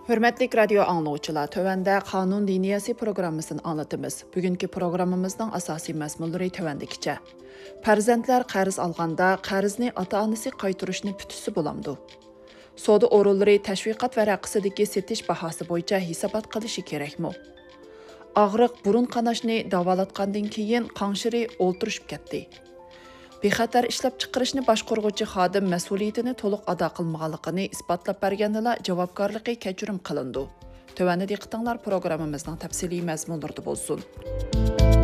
Hörmətli radio anlıqçılar, tövəndə qanun liniyası proqramımızın anlatımız. Bugünkü proqramımızın asasi məzmunları tövəndikcə. Pərzəndlər qərz alğanda qərzni ata-anası qaytarışını bütüsü bulamdı. Soda orulları təşviqat vərəqəsidəki setiş bahası boyunca hesabat qilishi kerakmi? Ağrıq burun qanaşını davalatqandan keyin qanşırı olturuşub ketdi. Bexatar ishlab chiqarishni boshqaruvchi xodim mas'uliyatini to'liq ado qilmaganligini isbotlab berganida javobgarligi kechirim qilindi. Tövəndə diqqətinizlər proqramımızın təfsili məzmunlarında bo'lsin.